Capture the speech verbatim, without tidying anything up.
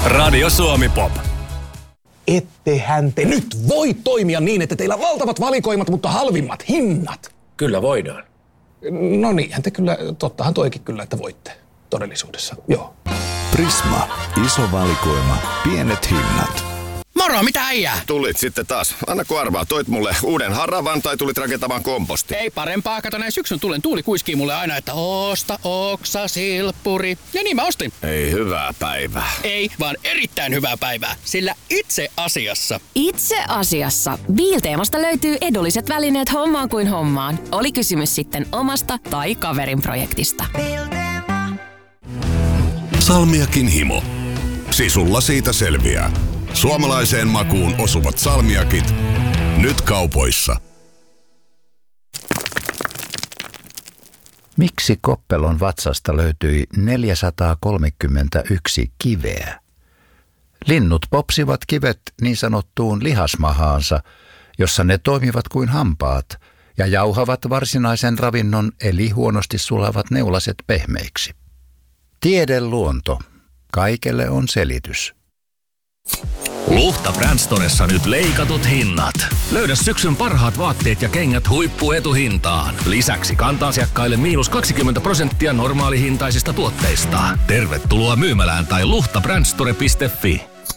Radio Suomi Pop. Ettehän te nyt voi toimia niin, että teillä on valtavat valikoimat, mutta halvimmat hinnat. Kyllä voidaan. No niinhän te kyllä, tottahan toikin kyllä, että voitte todellisuudessa, joo. Prisma. Iso valikoima. Pienet hinnat. Moro, mitä äijää? Tulit sitten taas. Anna kun arvaa, toit mulle uuden haravan tai tulit rakentamaan komposti? Ei parempaa, kato näin syksyn tulen tuuli kuiskii mulle aina, että osta oksa silppuri. Ja niin mä ostin. Ei hyvää päivää. Ei, vaan erittäin hyvää päivää. Sillä itse asiassa. Itse asiassa. Biilteemasta löytyy edulliset välineet hommaan kuin hommaan. Oli kysymys sitten omasta tai kaverin projektista. Salmiakin himo. Sisulla siitä selviää. Suomalaiseen makuun osuvat salmiakit. Nyt kaupoissa. Miksi Koppelon vatsasta löytyi neljäsataakolmekymmentäyksi kiveä? Linnut popsivat kivet niin sanottuun lihasmahaansa, jossa ne toimivat kuin hampaat ja jauhavat varsinaisen ravinnon eli huonosti sulavat neulaset pehmeiksi. Tiedeluonto. Kaikelle on selitys. Luhta Brand Storessa nyt leikatut hinnat. Löydä syksyn parhaat vaatteet ja kengät huippuetuhintaan. Lisäksi kanta-asiakkaille miinus kaksikymmentä prosenttia normaalihintaisista tuotteista. Tervetuloa myymälään tai luhta brand store piste fi.